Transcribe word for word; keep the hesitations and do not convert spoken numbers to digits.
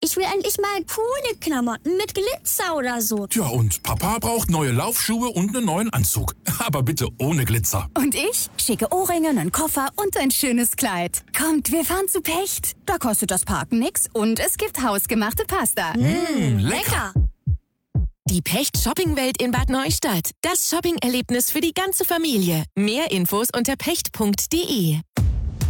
Ich will endlich mal coole Klamotten mit Glitzer oder so. Tja, und Papa braucht neue Laufschuhe und einen neuen Anzug. Aber bitte ohne Glitzer. Und ich? Schicke Ohrringe, einen Koffer und ein schönes Kleid. Kommt, wir fahren zu Pecht. Da kostet das Parken nix und es gibt hausgemachte Pasta. Mmh, lecker. Die Pecht-Shopping-Welt in Bad Neustadt. Das Shopping-Erlebnis für die ganze Familie. Mehr Infos unter pecht punkt de.